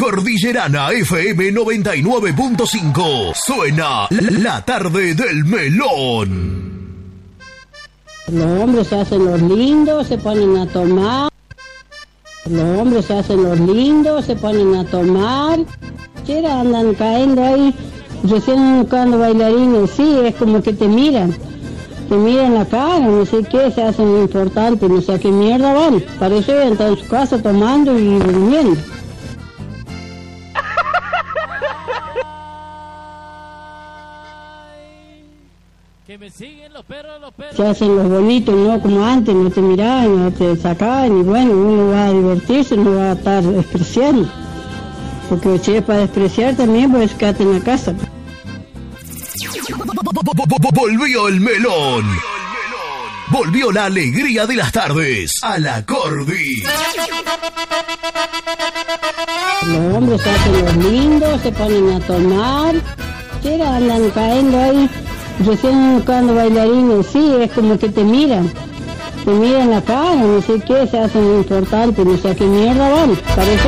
Cordillerana FM 99.5. Suena la tarde del melón. Los hombres se hacen los lindos, se ponen a tomar. Los hombres se hacen los lindos, se ponen a tomar. Chera, andan cayendo ahí, recién buscando bailarines. Sí, es como que te miran la cara, no sé qué, se hacen lo importante, no sé a qué mierda van. Para eso entran en su casa tomando y durmiendo. Que me siguen los perros. Se hacen los bonitos, no como antes, no te miraban, no te sacaban, y bueno, uno va a divertirse, no va a estar despreciando. Porque si es para despreciar también, pues quédate en la casa. Volvió el melón. Volvió la alegría de las tardes a la Cordi. Los hombres se hacen los lindos, se ponen a tomar. Chera, andan cayendo ahí, recién buscando bailarines. Sí, es como que te miran la cara, no sé qué, se hacen lo importante, no sé a qué mierda van. Para eso